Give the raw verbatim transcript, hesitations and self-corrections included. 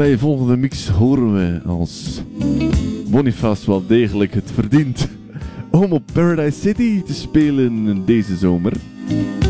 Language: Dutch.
Bij de volgende mix horen we als Boniface wel degelijk het verdient om op Paradise City te spelen deze zomer.